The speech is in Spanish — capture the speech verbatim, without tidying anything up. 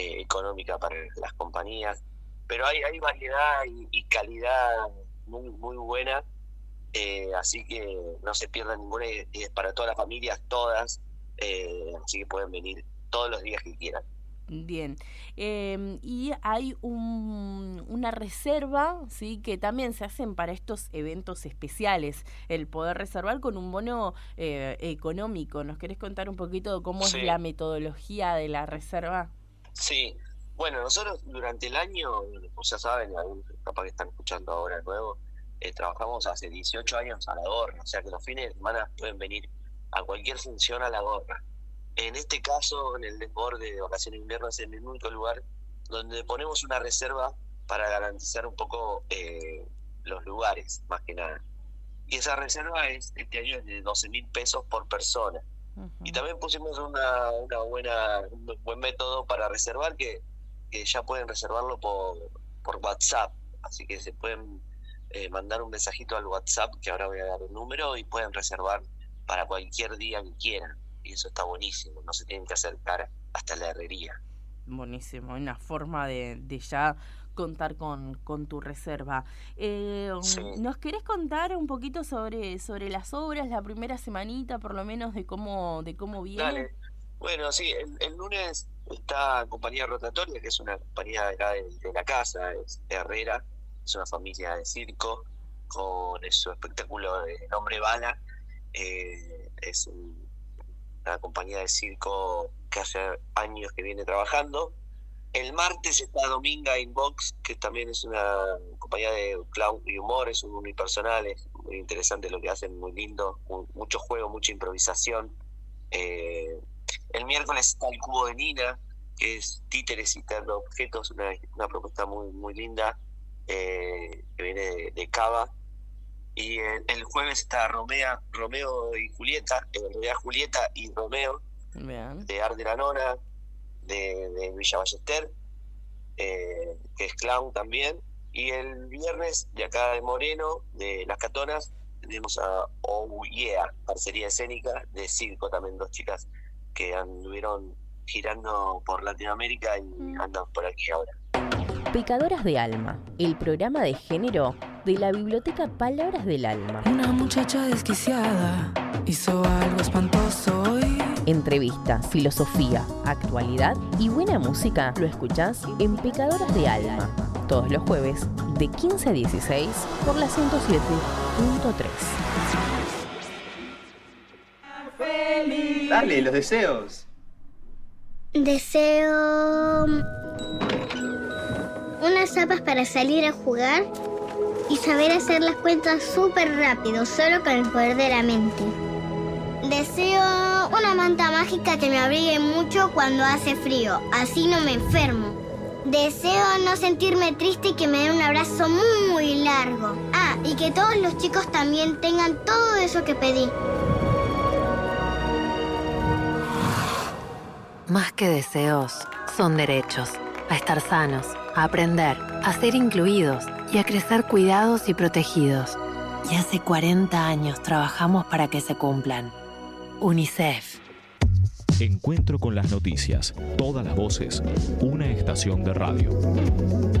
eh, económica para las compañías, pero hay, hay variedad y, y calidad muy, muy buena, eh, así que no se pierdan ninguna, y es para todas las familias, todas, eh, así que pueden venir todos los días que quieran. Bien, eh, y hay un, una reserva, ¿sí?, que también se hacen para estos eventos especiales, el poder reservar con un bono eh, económico. ¿Nos querés contar un poquito cómo Sí. es la metodología de la reserva? Sí, bueno, nosotros durante el año, como ya saben, algunos capaz que están escuchando ahora nuevo, eh, trabajamos hace dieciocho años a la gorra, o sea que los fines de semana pueden venir a cualquier función a la gorra. En este caso, en el desborde de vacaciones de invierno, es el único lugar donde ponemos una reserva para garantizar un poco eh, los lugares, más que nada. Y esa reserva es este año es de doce mil pesos por persona. Uh-huh. Y también pusimos una, una buena, un buen método para reservar, que, que ya pueden reservarlo por, por WhatsApp. Así que se pueden eh, mandar un mensajito al WhatsApp, que ahora voy a dar un número, y pueden reservar para cualquier día que quieran. Y eso está buenísimo, no se tienen que acercar hasta la herrería. Buenísimo, una forma de, de ya contar con, con tu reserva. Eh, sí. ¿Nos querés contar un poquito sobre, sobre las obras, la primera semanita por lo menos, de cómo, de cómo viene? Dale. Bueno, sí, el, el lunes está Compañía Rotatoria, que es una compañía de, acá de, de la casa, es Herrera, es una familia de circo, con su espectáculo de nombre Bala. Eh, es un una compañía de circo que hace años que viene trabajando. El martes está Dominga Inbox, que también es una compañía de clown y humor, es un unipersonal, es muy interesante lo que hacen, muy lindo, muy, mucho juego, mucha improvisación. Eh, el miércoles está el Cubo de Nina, que es títeres y objetos, una, una propuesta muy, muy linda, eh, que viene de, de Cava. Y el, el jueves está Romea, Romeo y Julieta, en realidad Julieta y Romeo, Bien. de Art de la Nona, de, de Villa Ballester, eh, que es clown también. Y el viernes, de acá de Moreno, de Las Catonas, tenemos a Oh Yeah, parcería escénica de circo, también dos chicas que anduvieron girando por Latinoamérica y mm. andan por aquí ahora. Pecadoras de Alma, el programa de género de la biblioteca Palabras del Alma. Una muchacha desquiciada hizo algo espantoso hoy. Entrevistas, filosofía, actualidad y buena música lo escuchás en Pecadoras de Alma, todos los jueves de quince a dieciséis por la ciento siete punto tres. Dale, los deseos. Deseo unas zapas para salir a jugar y saber hacer las cuentas súper rápido, solo con el poder de la mente. Deseo una manta mágica que me abrigue mucho cuando hace frío, así no me enfermo. Deseo no sentirme triste y que me den un abrazo muy largo. Ah, y que todos los chicos también tengan todo eso que pedí. Más que deseos, son derechos. A estar sanos, a aprender, a ser incluidos y a crecer cuidados y protegidos. Y hace cuarenta años trabajamos para que se cumplan. UNICEF. Encuentro con las noticias, todas las voces, una estación de radio.